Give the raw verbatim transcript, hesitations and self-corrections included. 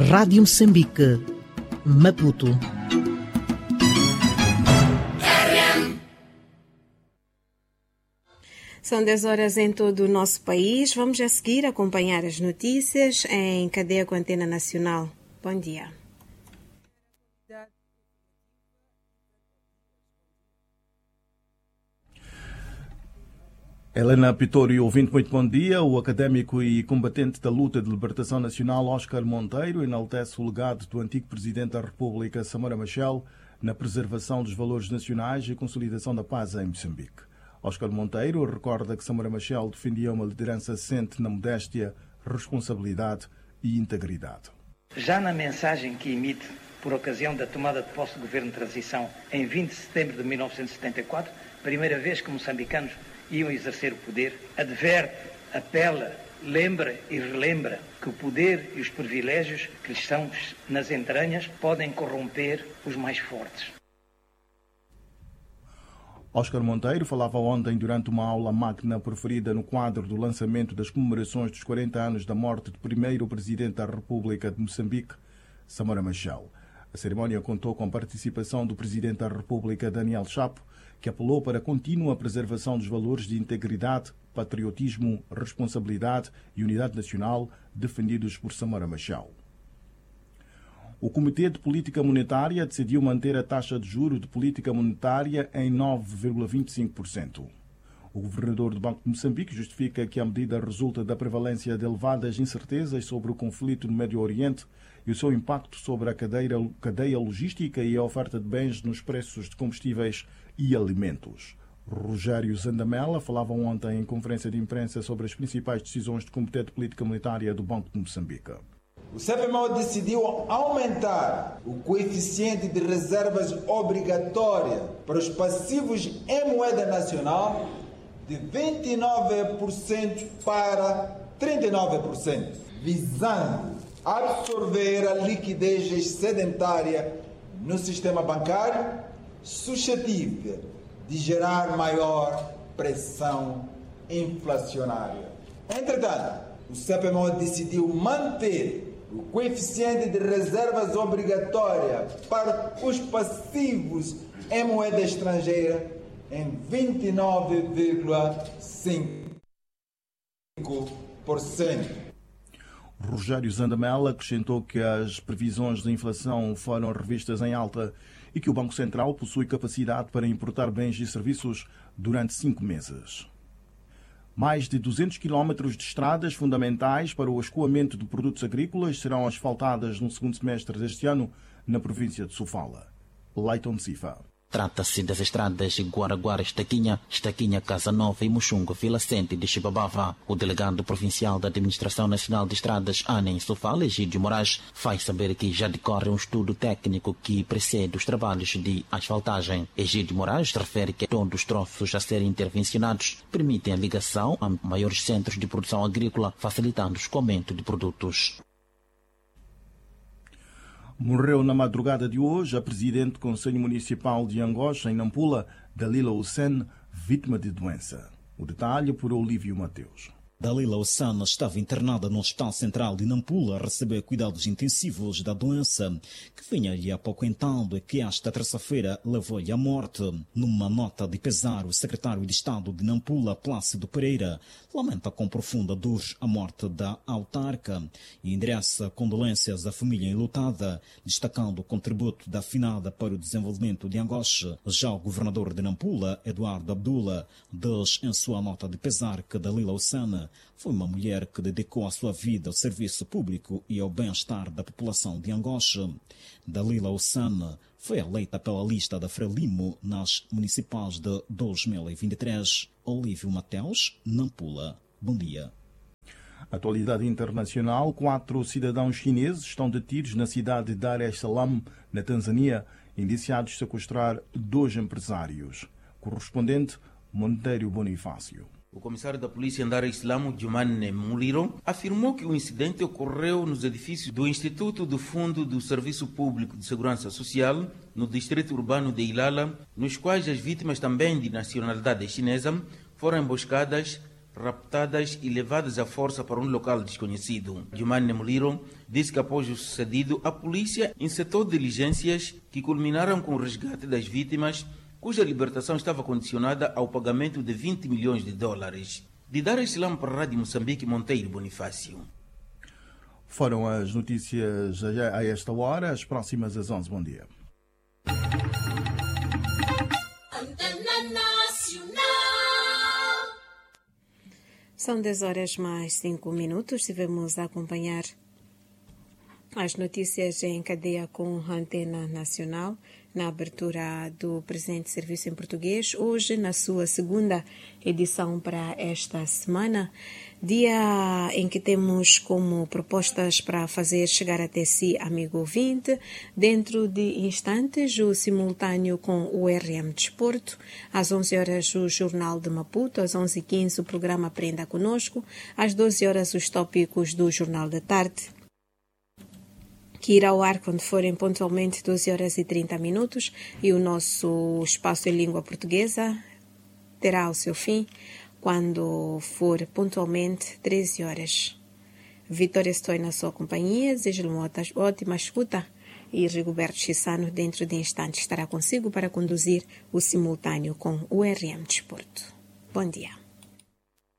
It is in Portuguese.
Rádio Moçambique, Maputo. São dez horas em todo o nosso país. Vamos a seguir acompanhar as notícias em cadeia com a Antena Nacional. Bom dia. Helena Pitório, ouvinte, muito bom dia. O académico e combatente da luta de libertação nacional, Oscar Monteiro, enaltece o legado do antigo Presidente da República, Samora Machel, na preservação dos valores nacionais e consolidação da paz em Moçambique. Oscar Monteiro recorda que Samora Machel defendia uma liderança assente na modéstia, responsabilidade e integridade. Já na mensagem que emite por ocasião da tomada de posse do governo de transição em vinte de setembro de mil novecentos e setenta e quatro, primeira vez que moçambicanos iam exercer o poder, adverte, apela, lembra e relembra que o poder e os privilégios que lhes estão nas entranhas podem corromper os mais fortes. Oscar Monteiro falava ontem durante uma aula magna proferida no quadro do lançamento das comemorações dos quarenta anos da morte do primeiro Presidente da República de Moçambique, Samora Machel. A cerimónia contou com a participação do Presidente da República, Daniel Chapo, que apelou para a contínua preservação dos valores de integridade, patriotismo, responsabilidade e unidade nacional defendidos por Samora Machel. O Comitê de Política Monetária decidiu manter a taxa de juros de política monetária em nove vírgula vinte e cinco por cento. O governador do Banco de Moçambique justifica que a medida resulta da prevalência de elevadas incertezas sobre o conflito no Médio Oriente e o seu impacto sobre a cadeia, cadeia logística e a oferta de bens nos preços de combustíveis e alimentos. Rogério Zandamela falava ontem em conferência de imprensa sobre as principais decisões do Comitê de Política Monetária do Banco de Moçambique. O C P M O decidiu aumentar o coeficiente de reservas obrigatória para os passivos em moeda nacional de vinte e nove por cento para trinta e nove por cento, visando absorver a liquidez excedentária no sistema bancário, suscetível de gerar maior pressão inflacionária. Entretanto, o C P M O decidiu manter o coeficiente de reservas obrigatória para os passivos em moeda estrangeira em vinte e nove vírgula cinco por cento. Rogério Zandamela acrescentou que as previsões de inflação foram revistas em alta e que o Banco Central possui capacidade para importar bens e serviços durante cinco meses. Mais de duzentos quilómetros de estradas fundamentais para o escoamento de produtos agrícolas serão asfaltadas no segundo semestre deste ano na província de Sofala. Leiton Cifa. Trata-se das estradas Guaraguara, Estaquinha, Estaquinha, Casa Nova e Muxungo, Vila Sente de Chibabava. O delegado provincial da Administração Nacional de Estradas, ANA em Sofala, Egídio Moraes, faz saber que já decorre um estudo técnico que precede os trabalhos de asfaltagem. Egídio Moraes refere que todos os troços a serem intervencionados permitem a ligação a maiores centros de produção agrícola, facilitando o escoamento de produtos. Morreu na madrugada de hoje a presidente do Conselho Municipal de Angocha, em Nampula, Dalila Hussein, vítima de doença. O detalhe por Olívio Mateus. Dalila Hussein estava internada no Hospital Central de Nampula a receber cuidados intensivos da doença, que vinha-lhe há pouco então e que esta terça-feira levou-lhe à morte. Numa nota de pesar, o secretário de Estado de Nampula, Plácido Pereira, lamenta com profunda dor a morte da autarca e endereça condolências à família enlutada, destacando o contributo da afinada para o desenvolvimento de Angocha. Já o governador de Nampula, Eduardo Abdullah, diz em sua nota de pesar que Dalila Hussein foi uma mulher que dedicou a sua vida ao serviço público e ao bem-estar da população de Angocha. Dalila Hussein foi eleita pela lista da Frelimo nas municipais de dois mil e vinte e três. Olívio Mateus, Nampula. Bom dia. Atualidade internacional. Quatro cidadãos chineses estão detidos na cidade de Dar es Salaam, na Tanzânia, indiciados de sequestrar dois empresários. Correspondente, Monteiro Bonifácio. O comissário da polícia em Dar es Salaam, Jumane Muliro, afirmou que o incidente ocorreu nos edifícios do Instituto do Fundo do Serviço Público de Segurança Social, no distrito urbano de Ilala, nos quais as vítimas, também de nacionalidade chinesa, foram emboscadas, raptadas e levadas à força para um local desconhecido. Gilmane Muliro disse que após o sucedido, a polícia encetou diligências que culminaram com o resgate das vítimas, cuja libertação estava condicionada ao pagamento de vinte milhões de dólares. De Dar es Salaam para a Rádio Moçambique, Monteiro Bonifácio. Foram as notícias a esta hora, as próximas às onze. Bom dia. São dez horas mais cinco minutos e vamos acompanhar as notícias em cadeia com a Antena Nacional na abertura do presente serviço em português, hoje na sua segunda edição para esta semana, dia em que temos como propostas para fazer chegar até si, amigo ouvinte, dentro de instantes o simultâneo com o R M Desporto, às onze horas o Jornal de Maputo, às onze e quinze o programa Aprenda Conosco, às doze horas os tópicos do Jornal da Tarde, que irá ao ar quando forem pontualmente doze horas e trinta minutos, e o nosso espaço em língua portuguesa terá o seu fim quando for pontualmente treze horas. Vitória, estou na sua companhia, desejo-lhe uma ótima escuta e Rigoberto Chissano dentro de instantes estará consigo para conduzir o simultâneo com o R M Desporto. Bom dia.